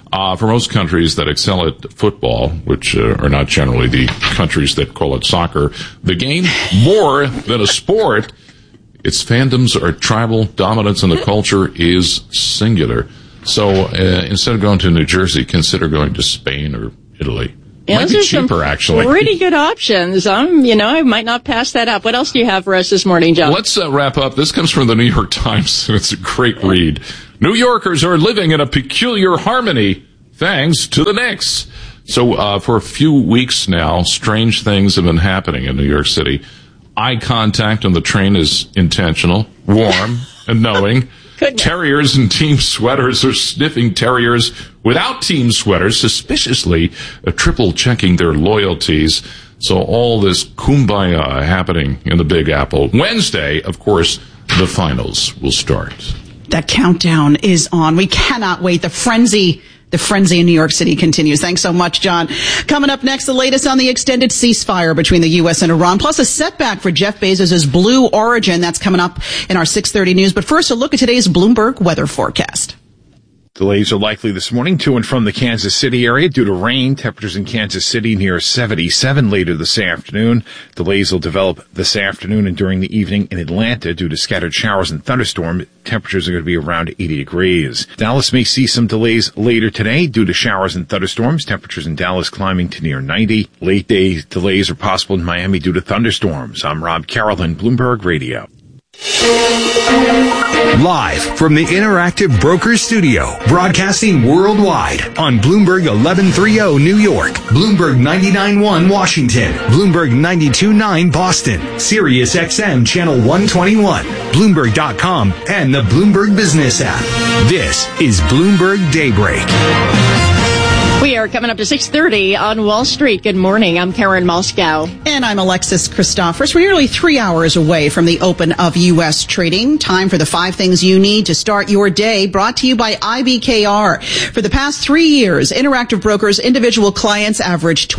For most countries that excel at football, which are not generally the countries that call it soccer, the game, more than a sport, its fandoms are tribal, dominance in the culture is singular. So instead of going to New Jersey, consider going to Spain or Italy. Yeah, might be cheaper, actually. Pretty good options. I might not pass that up. What else do you have for us this morning, John? Let's wrap up. This comes from the New York Times. It's a great read. New Yorkers are living in a peculiar harmony thanks to the Knicks. So for a few weeks now, strange things have been happening in New York City. Eye contact on the train is intentional, warm, and knowing. Goodness. Terriers in team sweaters are sniffing terriers without team sweaters, suspiciously triple checking their loyalties. So all this kumbaya happening in the Big Apple. Wednesday, of course, the finals will start. That countdown is on. We cannot wait. The frenzy in New York City continues. Thanks so much, John. Coming up next, the latest on the extended ceasefire between the U.S. and Iran, plus a setback for Jeff Bezos' Blue Origin. That's coming up in our 6:30 news. But first, a look at today's Bloomberg weather forecast. Delays are likely this morning to and from the Kansas City area due to rain. Temperatures in Kansas City near 77 later this afternoon. Delays will develop this afternoon and during the evening in Atlanta due to scattered showers and thunderstorms. Temperatures are going to be around 80 degrees. Dallas may see some delays later today due to showers and thunderstorms. Temperatures in Dallas climbing to near 90. Late day delays are possible in Miami due to thunderstorms. I'm Rob Carrollton, Bloomberg Radio. Live from the Interactive Brokers Studio, broadcasting worldwide on Bloomberg 1130 New York, Bloomberg 99.1 Washington, Bloomberg 92.9 Boston, Sirius XM Channel 121, Bloomberg.com, and the Bloomberg Business app. This is Bloomberg Daybreak. We are coming up to 6:30 on Wall Street. Good morning. I'm Karen Moscow. And I'm Alexis Christophers. We're nearly 3 hours away from the open of U.S. trading. Time for the 5 things you need to start your day, brought to you by IBKR. For the past 3 years, Interactive Brokers individual clients averaged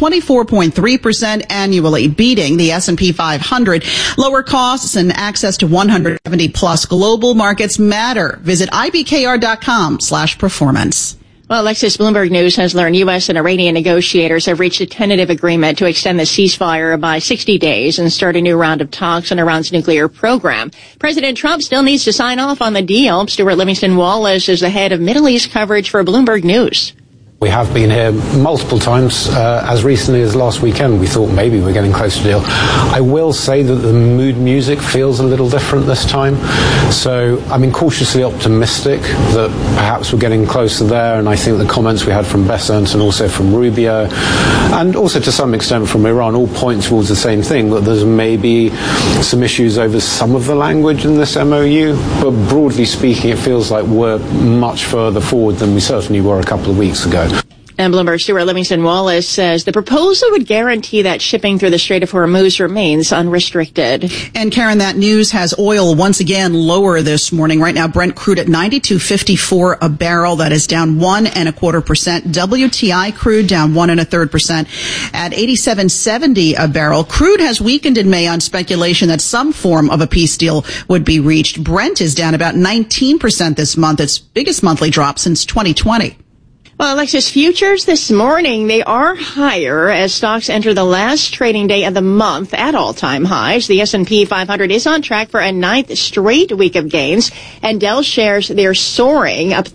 24.3% annually, beating the S&P 500. Lower costs and access to 170 plus global markets matter. Visit IBKR.com/performance. Well, Alexis, Bloomberg News has learned U.S. and Iranian negotiators have reached a tentative agreement to extend the ceasefire by 60 days and start a new round of talks on Iran's nuclear program. President Trump still needs to sign off on the deal. Stuart Livingston Wallace is the head of Middle East coverage for Bloomberg News. We have been here multiple times. As recently as last weekend, we thought maybe we're getting close to a deal. I will say that the mood music feels a little different this time. So I'm cautiously optimistic that perhaps we're getting closer there. And I think the comments we had from Bessent and also from Rubio, and also to some extent from Iran, all point towards the same thing, that there's maybe some issues over some of the language in this MOU. But broadly speaking, it feels like we're much further forward than we certainly were a couple of weeks ago. And Bloomberg Stuart Livingston Wallace says the proposal would guarantee that shipping through the Strait of Hormuz remains unrestricted. And Karen, that news has oil once again lower this morning. Right now, Brent crude at $92.54 a barrel. That is down 1.25%. WTI crude down 1.33% at $87.70 a barrel. Crude has weakened in May on speculation that some form of a peace deal would be reached. Brent is down about 19% this month, its biggest monthly drop since 2020. Well, Alexis, futures this morning, they are higher as stocks enter the last trading day of the month at all-time highs. The S&P 500 is on track for a 9th straight week of gains, and Dell shares, they're soaring up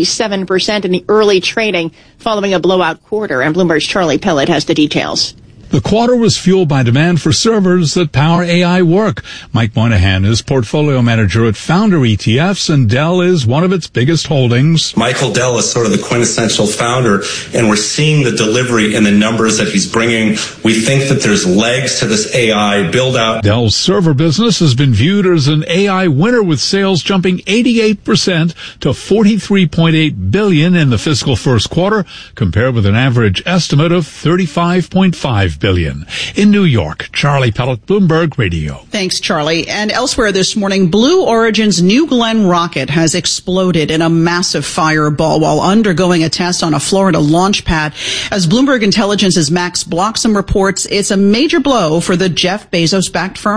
37% in the early trading following a blowout quarter. And Bloomberg's Charlie Pellet has the details. The quarter was fueled by demand for servers that power AI work. Mike Moynihan is portfolio manager at Founder ETFs, and Dell is one of its biggest holdings. Michael Dell is sort of the quintessential founder, and we're seeing the delivery in the numbers that he's bringing. We think that there's legs to this AI build-out. Dell's server business has been viewed as an AI winner, with sales jumping 88% to $43.8 billion in the fiscal first quarter, compared with an average estimate of $35.5 billion. In New York, Charlie Pellet, Bloomberg Radio. Thanks, Charlie. And elsewhere this morning, Blue Origin's New Glenn rocket has exploded in a massive fireball while undergoing a test on a Florida launch pad. As Bloomberg Intelligence's Max Bloxham reports, it's a major blow for the Jeff Bezos-backed firm.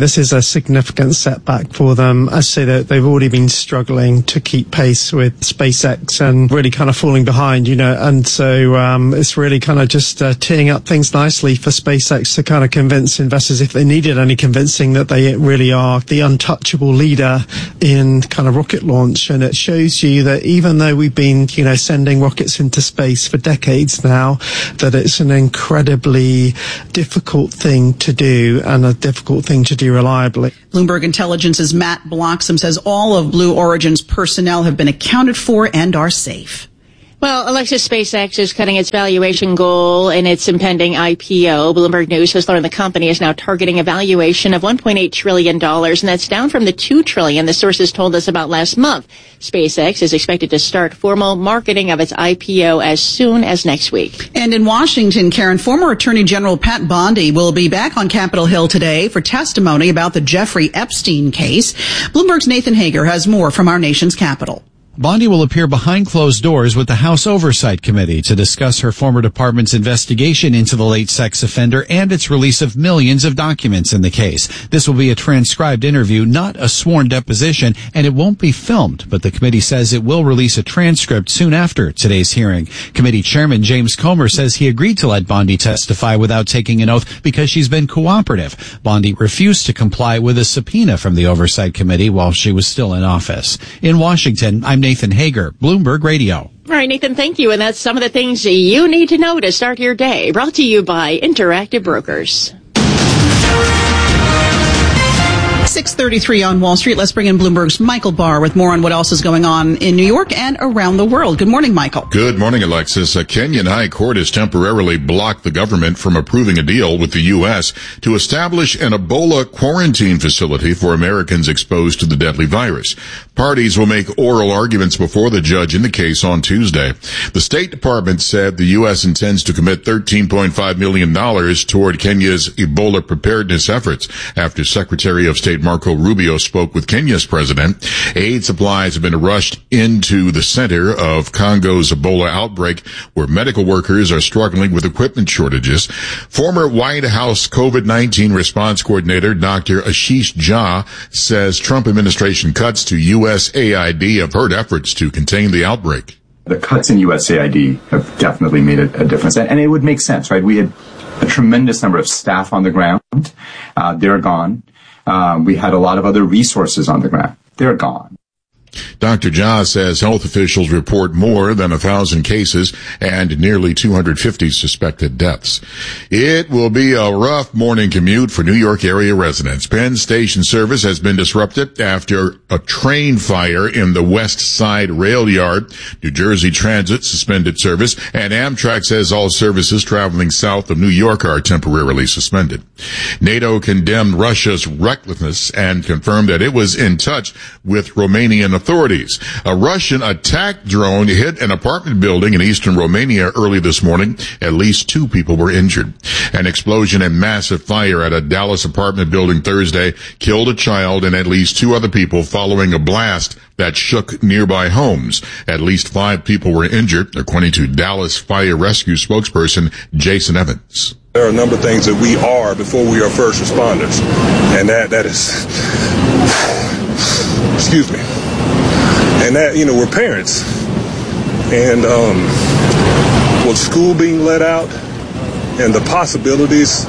This is a significant setback for them. I say that they've already been struggling to keep pace with SpaceX and really kind of falling behind, and so it's really kind of just teeing up things nicely for SpaceX to kind of convince investors, if they needed any convincing, that they really are the untouchable leader in kind of rocket launch. And it shows you that even though we've been, sending rockets into space for decades now, that it's an incredibly difficult thing to do and a difficult thing to do reliably. Bloomberg Intelligence's Matt Bloxham says all of Blue Origin's personnel have been accounted for and are safe. Well, Alexis, SpaceX is cutting its valuation goal in its impending IPO. Bloomberg News has learned the company is now targeting a valuation of $1.8 trillion, and that's down from the $2 trillion the sources told us about last month. SpaceX is expected to start formal marketing of its IPO as soon as next week. And in Washington, Karen, former Attorney General Pat Bondi will be back on Capitol Hill today for testimony about the Jeffrey Epstein case. Bloomberg's Nathan Hager has more from our nation's capital. Bondi will appear behind closed doors with the House Oversight Committee to discuss her former department's investigation into the late sex offender and its release of millions of documents in the case. This will be a transcribed interview, not a sworn deposition, and it won't be filmed, but the committee says it will release a transcript soon after today's hearing. Committee Chairman James Comer says he agreed to let Bondi testify without taking an oath because she's been cooperative. Bondi refused to comply with a subpoena from the Oversight Committee while she was still in office. In Washington, I'm Nathan Hager, Bloomberg Radio. All right, Nathan, thank you. And that's some of the things you need to know to start your day. Brought to you by Interactive Brokers. 6:33 on Wall Street. Let's bring in Bloomberg's Michael Barr with more on what else is going on in New York and around the world. Good morning, Michael. Good morning, Alexis. A Kenyan high court has temporarily blocked the government from approving a deal with the U.S. to establish an Ebola quarantine facility for Americans exposed to the deadly virus. Parties will make oral arguments before the judge in the case on Tuesday. The State Department said the U.S. intends to commit $13.5 million toward Kenya's Ebola preparedness efforts after Secretary of State Marco Rubio spoke with Kenya's president. Aid supplies have been rushed into the center of Congo's Ebola outbreak, where medical workers are struggling with equipment shortages. Former White House COVID-19 response coordinator Dr. Ashish Jha says Trump administration cuts to USAID have hurt efforts to contain the outbreak. The cuts in USAID have definitely made a difference. And it would make sense, right? We had a tremendous number of staff on the ground. They're gone. We had a lot of other resources on the ground. They're gone. Dr. Jha says health officials report more than 1,000 cases and nearly 250 suspected deaths. It will be a rough morning commute for New York area residents. Penn Station service has been disrupted after a train fire in the West Side rail yard. New Jersey Transit suspended service, and Amtrak says all services traveling south of New York are temporarily suspended. NATO condemned Russia's recklessness and confirmed that it was in touch with Romanian authorities. A Russian attack drone hit an apartment building in eastern Romania early this morning. At least 2 people were injured. An explosion and massive fire at a Dallas apartment building Thursday killed a child and at least 2 other people following a blast that shook nearby homes. At least 5 people were injured, according to Dallas Fire Rescue spokesperson Jason Evans. There are a number of things that we are before we are first responders, and that is, excuse me. And that, we're parents. And with school being let out and the possibilities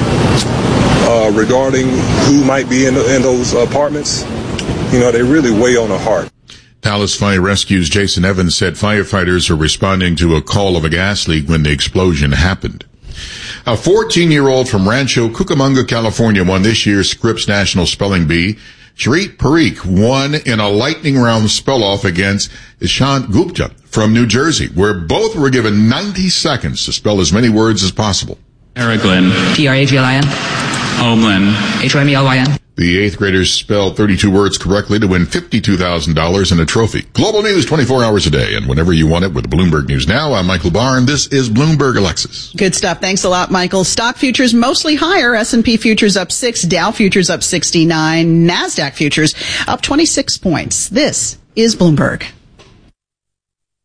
regarding who might be in those apartments, they really weigh on the heart. Dallas Fire Rescue's Jason Evans said firefighters are responding to a call of a gas leak when the explosion happened. A 14-year-old from Rancho Cucamonga, California won this year's Scripps National Spelling Bee. Charit Parikh won in a lightning round spell-off against Ishant Gupta from New Jersey, where both were given 90 seconds to spell as many words as possible. Araglin. P-R-A-G-L-I-N. Omlin. H-O-M-E-L-Y-N. The 8th graders spelled 32 words correctly to win $52,000 and a trophy. Global news 24 hours a day and whenever you want it with Bloomberg News Now. I'm Michael Barr, and this is Bloomberg Alexis. Good stuff. Thanks a lot, Michael. Stock futures mostly higher. S&P futures up 6, Dow futures up 69, NASDAQ futures up 26 points. This is Bloomberg.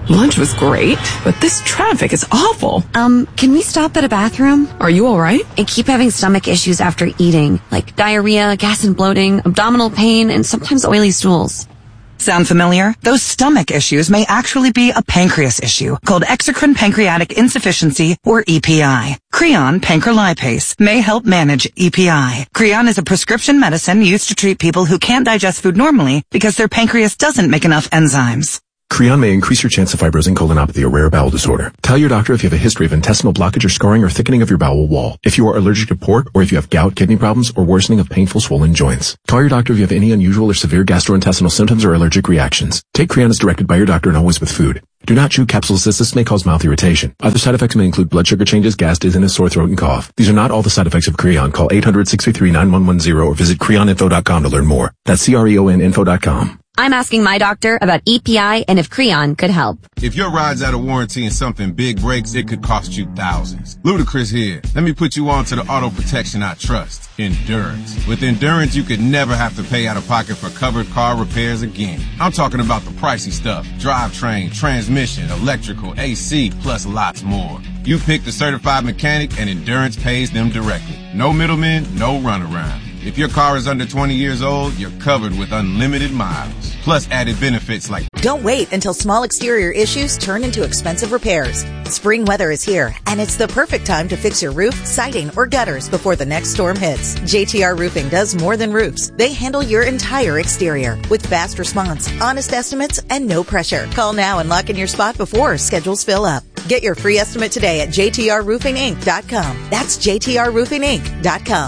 Lunch was great, but this traffic is awful. Can we stop at a bathroom? Are you all right? I keep having stomach issues after eating, like diarrhea, gas and bloating, abdominal pain, and sometimes oily stools. Sound familiar? Those stomach issues may actually be a pancreas issue called exocrine pancreatic insufficiency, or EPI. Creon pancrelipase may help manage EPI. Creon is a prescription medicine used to treat people who can't digest food normally because their pancreas doesn't make enough enzymes. Creon may increase your chance of fibrosing colonopathy, a rare bowel disorder. Tell your doctor if you have a history of intestinal blockage or scarring or thickening of your bowel wall, if you are allergic to pork, or if you have gout, kidney problems, or worsening of painful swollen joints. Call your doctor if you have any unusual or severe gastrointestinal symptoms or allergic reactions. Take Creon as directed by your doctor and always with food. Do not chew capsules as this may cause mouth irritation. Other side effects may include blood sugar changes, gas, dizziness, sore throat, and cough. These are not all the side effects of Creon. Call 800-633-9110 or visit creoninfo.com to learn more. That's CREONinfo.com. I'm asking my doctor about EPI and if Creon could help. If your ride's out of warranty and something big breaks, it could cost you thousands. Ludacris here. Let me put you on to the auto protection I trust. Endurance. With Endurance, you could never have to pay out of pocket for covered car repairs again. I'm talking about the pricey stuff. Drivetrain, transmission, electrical, AC, plus lots more. You pick the certified mechanic and Endurance pays them directly. No middlemen, no runaround. If your car is under 20 years old, you're covered with unlimited miles. Plus added benefits like... Don't wait until small exterior issues turn into expensive repairs. Spring weather is here, and it's the perfect time to fix your roof, siding, or gutters before the next storm hits. JTR Roofing does more than roofs. They handle your entire exterior with fast response, honest estimates, and no pressure. Call now and lock in your spot before schedules fill up. Get your free estimate today at jtrroofinginc.com. That's jtrroofinginc.com.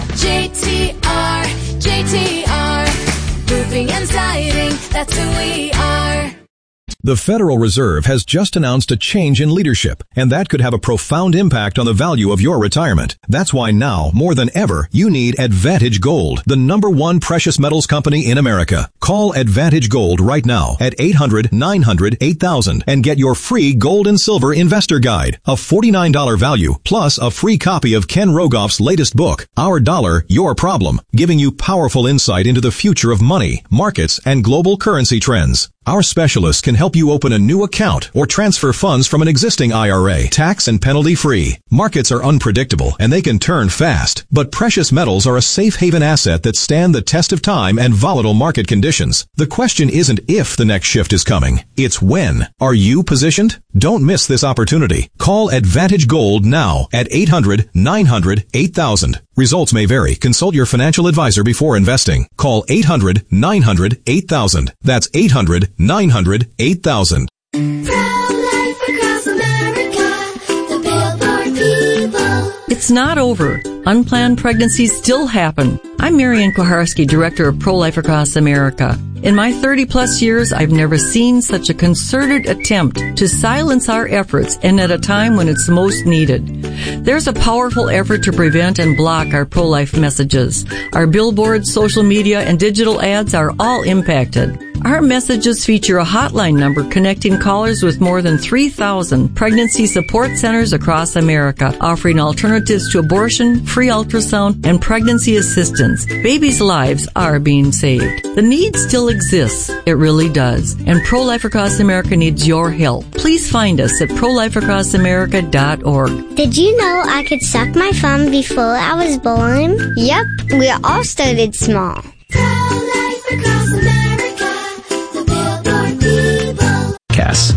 JTR, roofing and siding, that's who we are. The Federal Reserve has just announced a change in leadership, and that could have a profound impact on the value of your retirement. That's why now, more than ever, you need Advantage Gold, the #1 precious metals company in America. Call Advantage Gold right now at 800-900-8000 and get your free gold and silver investor guide, a $49 value, plus a free copy of Ken Rogoff's latest book, Our Dollar, Your Problem, giving you powerful insight into the future of money, markets, and global currency trends. Our specialists can help you open a new account or transfer funds from an existing IRA, tax and penalty free. Markets are unpredictable and they can turn fast, but precious metals are a safe haven asset that stand the test of time and volatile market conditions. The question isn't if the next shift is coming, it's when. Are you positioned? Don't miss this opportunity. Call Advantage Gold now at 800-900-8000. Results may vary. Consult your financial advisor before investing. Call 800-900-8000. That's 800-900-8000. It's not over. Unplanned pregnancies still happen. I'm Marianne Koharski, Director of Pro-Life Across America. In my 30-plus years, I've never seen such a concerted attempt to silence our efforts, and at a time when it's most needed. There's a powerful effort to prevent and block our pro-life messages. Our billboards, social media, and digital ads are all impacted. Our messages feature a hotline number connecting callers with more than 3,000 pregnancy support centers across America, offering alternatives to abortion, free ultrasound, and pregnancy assistance. Babies' lives are being saved. The need still exists. It really does. And Pro-Life Across America needs your help. Please find us at prolifeacrossamerica.org. Did you know I could suck my thumb before I was born? Yep, we all started small. Pro-Life Across America, the Billboard people. Cass.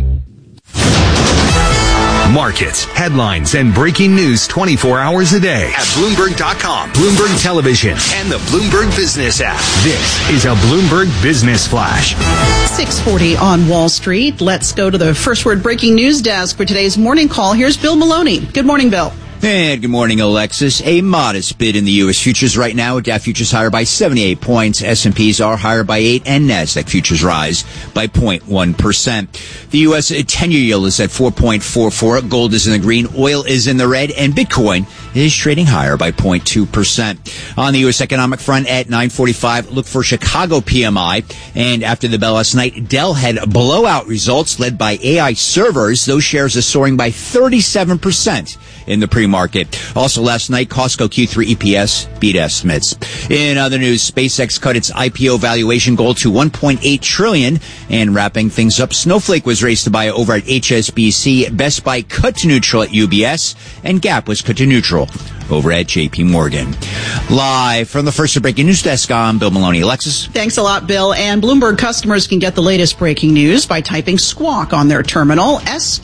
Markets, headlines, and breaking news 24 hours a day at Bloomberg.com, Bloomberg Television, and the Bloomberg Business app. This is a Bloomberg Business Flash. 6:40 on Wall Street. Let's go to the First Word breaking news desk for today's morning call. Here's Bill Maloney. Good morning, Bill. And good morning, Alexis. A modest bid in the U.S. futures right now. Dow futures higher by 78 points. S&Ps are higher by 8, and NASDAQ futures rise by 0.1%. The U.S. 10-year yield is at 4.44. Gold is in the green. Oil is in the red. And Bitcoin is trading higher by 0.2%. On the U.S. economic front at 9:45, look for Chicago PMI. And after the bell last night, Dell had blowout results led by AI servers. Those shares are soaring by 37% in the pre-market market. Also last night, Costco Q3 EPS beat estimates. In other news, SpaceX cut its IPO valuation goal to $1.8 trillion. And wrapping things up, Snowflake was raised to buy over at HSBC, Best Buy cut to neutral at UBS, and Gap was cut to neutral over at JP Morgan. Live from the First Breaking News Desk, I'm Bill Maloney. Alexis? Thanks a lot, Bill. And Bloomberg customers can get the latest breaking news by typing Squawk on their terminal,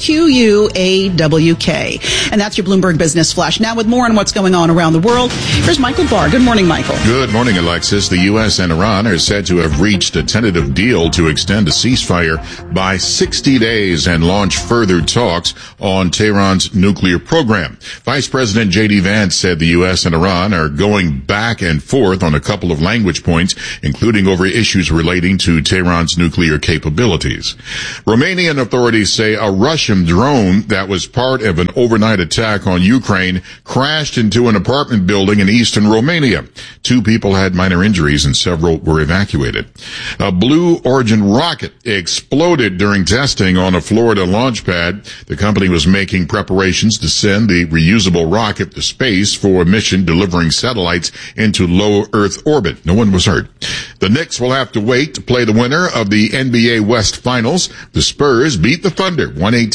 SQUAWK. And that's your Bloomberg Business Flash. Now with more on what's going on around the world, here's Michael Barr. Good morning, Michael. Good morning, Alexis. The U.S. and Iran are said to have reached a tentative deal to extend a ceasefire by 60 days and launch further talks on Tehran's nuclear program. Vice President J.D. Vance said the U.S. and Iran are going back and forth on a couple of language points, including over issues relating to Tehran's nuclear capabilities. Romanian authorities say a Russian drone that was part of an overnight attack on Ukraine crashed into an apartment building in eastern Romania. 2 people had minor injuries and several were evacuated. A Blue Origin rocket exploded during testing on a Florida launch pad. The company was making preparations to send the reusable rocket to space for a mission delivering satellites into low Earth orbit. No one was hurt. The Knicks will have to wait to play the winner of the NBA West Finals. The Spurs beat the Thunder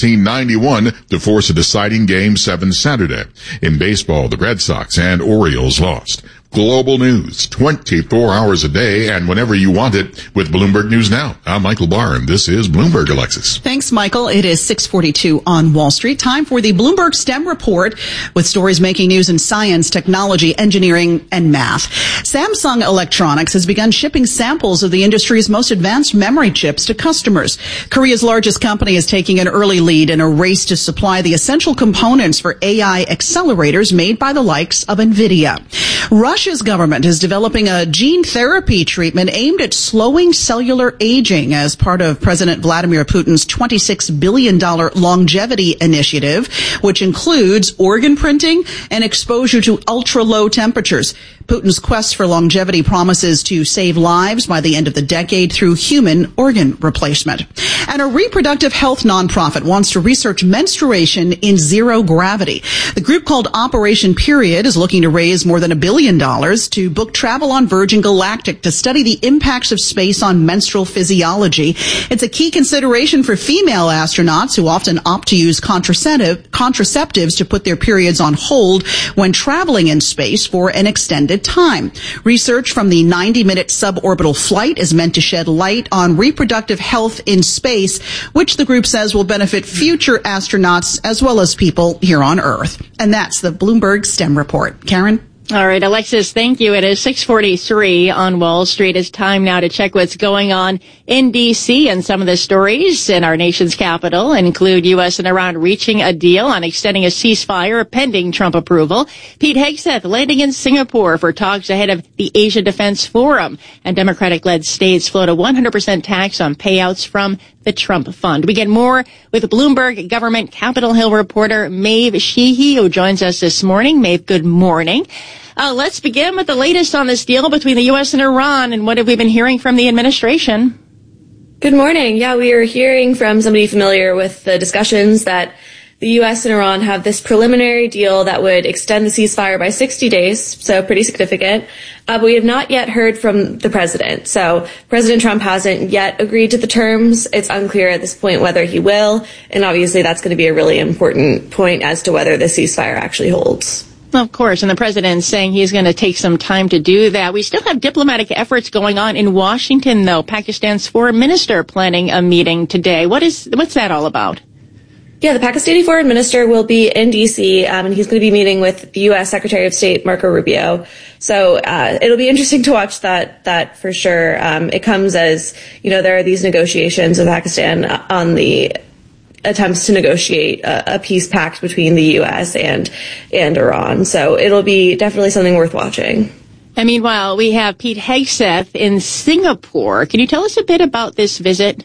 118-91 to force a deciding Game 7 Saturday. In baseball, the Red Sox and Orioles lost. Global news, 24 hours a day and whenever you want it with Bloomberg News Now. I'm Michael Barr, and this is Bloomberg, Alexis. Thanks, Michael. It is 6:42 on Wall Street. Time for the Bloomberg STEM Report with stories making news in science, technology, engineering, and math. Samsung Electronics has begun shipping samples of the industry's most advanced memory chips to customers. Korea's largest company is taking an early lead in a race to supply the essential components for AI accelerators made by the likes of NVIDIA. Russia's government is developing a gene therapy treatment aimed at slowing cellular aging as part of President Vladimir Putin's $26 billion longevity initiative, which includes organ printing and exposure to ultra-low temperatures. Putin's quest for longevity promises to save lives by the end of the decade through human organ replacement. And a reproductive health nonprofit wants to research menstruation in zero gravity. The group called Operation Period is looking to raise more than $1 billion to book travel on Virgin Galactic to study the impacts of space on menstrual physiology. It's a key consideration for female astronauts who often opt to use contraceptives to put their periods on hold when traveling in space for an extended time. Research from the 90-minute suborbital flight is meant to shed light on reproductive health in space, which the group says will benefit future astronauts as well as people here on Earth. And that's the Bloomberg STEM Report. Karen? All right, Alexis, thank you. It is 6:43 on Wall Street. It's time now to check what's going on in D.C. and some of the stories in our nation's capital include U.S. and Iran reaching a deal on extending a ceasefire pending Trump approval. Pete Hegseth landing in Singapore for talks ahead of the Asia Defense Forum, and Democratic-led states float a 100% tax on payouts from the Trump Fund. We get more with Bloomberg government Capitol Hill reporter Maeve Sheehy, who joins us this morning. Maeve, good morning. Let's begin with the latest on this deal between the U.S. and Iran, and what have we been hearing from the administration? Good morning. Yeah, we are hearing from somebody familiar with the discussions that the U.S. and Iran have this preliminary deal that would extend the ceasefire by 60 days, so pretty significant. But we have not yet heard from the president. So President Trump hasn't yet agreed to the terms. It's unclear at this point whether he will, and obviously that's going to be a really important point as to whether the ceasefire actually holds. Of course, and the president's saying he's going to take some time to do that. We still have diplomatic efforts going on in Washington, though. Pakistan's foreign minister planning a meeting today. What's that all about? Yeah, the Pakistani foreign minister will be in D.C., and he's going to be meeting with the U.S. Secretary of State, Marco Rubio. So it'll be interesting to watch that for sure. It comes as, there are these negotiations with Pakistan on the attempts to negotiate a peace pact between the U.S. and Iran. So it'll be definitely something worth watching. And meanwhile, we have Pete Hegseth in Singapore. Can you tell us a bit about this visit?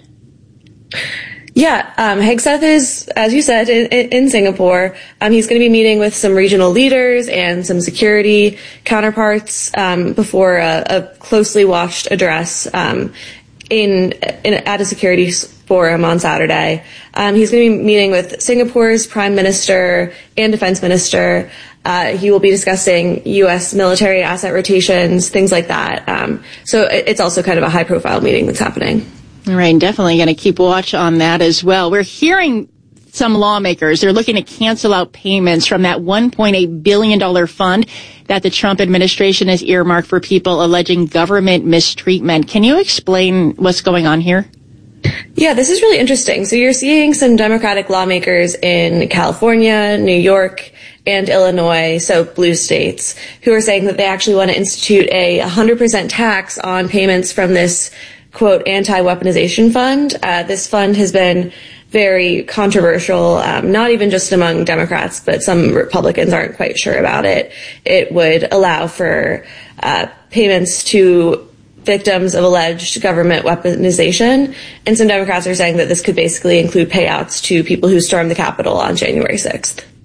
Yeah, Hegseth is, as you said, in Singapore. He's going to be meeting with some regional leaders and some security counterparts before a closely watched address at a security forum on Saturday. He's going to be meeting with Singapore's prime minister and defense minister. He will be discussing U.S. military asset rotations, things like that. So it's also kind of a high-profile meeting that's happening. All right, definitely going to keep watch on that as well. We're hearing some lawmakers, they're looking to cancel out payments from that $1.8 billion fund that the Trump administration has earmarked for people alleging government mistreatment. Can you explain what's going on here? Yeah, this is really interesting. So you're seeing some Democratic lawmakers in California, New York, and Illinois, so blue states, who are saying that they actually want to institute a 100% tax on payments from this, quote, anti-weaponization fund. This fund has been very controversial, not even just among Democrats, but some Republicans aren't quite sure about it. It would allow for payments to victims of alleged government weaponization. And some Democrats are saying that this could basically include payouts to people who stormed the Capitol on January 6th.